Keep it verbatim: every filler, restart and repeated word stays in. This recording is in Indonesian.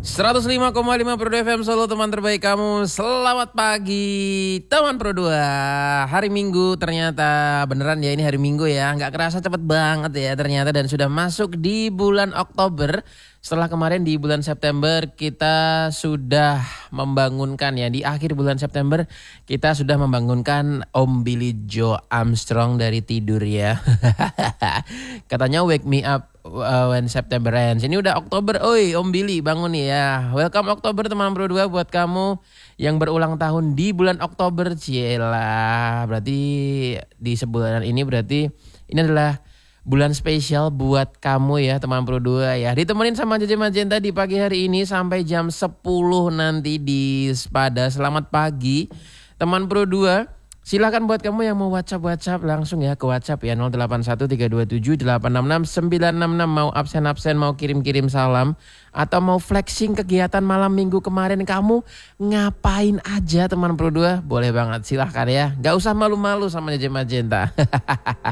seratus lima koma lima Pro dua F M Solo, teman terbaik kamu. Selamat pagi teman Pro dua. Hari Minggu ternyata, beneran ya ini hari Minggu ya. Nggak kerasa cepet banget ya ternyata, dan sudah masuk di bulan Oktober. Setelah kemarin di bulan September kita sudah membangunkan ya, di akhir bulan September kita sudah membangunkan Om Billy Joe Armstrong dari tidur ya. Katanya wake me up uh, when September ends. Ini udah Oktober, oi Om Billy bangun nih ya. Welcome Oktober teman Pro dua buat kamu yang berulang tahun di bulan Oktober. Cielah, berarti di sebulan ini berarti ini adalah bulan spesial buat kamu ya teman Pro dua ya. Ditemenin sama Jeje Magenta di pagi hari ini sampai jam sepuluh nanti di Spada. Selamat pagi teman Pro dua. Silakan buat kamu yang mau WhatsApp-WhatsApp langsung ya ke WhatsApp ya nol delapan satu tiga dua tujuh delapan enam enam sembilan enam enam. Mau absen-absen, mau kirim-kirim salam, atau mau flexing kegiatan malam minggu kemarin kamu ngapain aja teman Pro dua, boleh banget silahkan ya. Gak usah malu-malu sama Jeje Magenta.